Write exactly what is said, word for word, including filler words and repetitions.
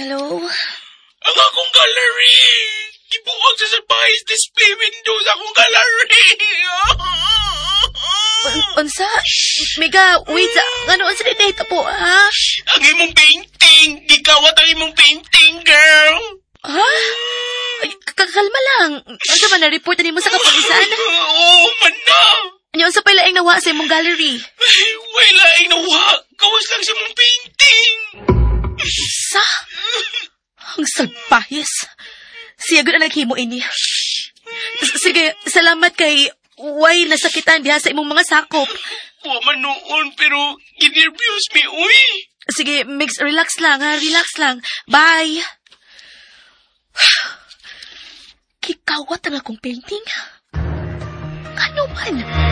Hello? Ang akong gallery! Ibuwag sa surprise display window sa akong gallery! Un- unsa? Mega, wait sa... Ano, unsa din dito po, ha? Ang imong painting! Gikawat ang imong painting, girl! Ha? Ay, kakalma lang. Unsa man na-report na mo sa kapulisan? Oo, man na! Ano, unsa pa ilaing nawa sa imong gallery? Ay, wala ay nawa! Gawas lang sa imong painting! Sa? Ang salpahis. Siya gud ang naghimo ini. S- Sige, salamat kay way nasakitan diha sa imong mga sakop. Wa man noon, pero ginervyos mi, uy! Sige, mix, relax lang ha, relax lang. Bye. Kikawat ang akong painting. Ano man?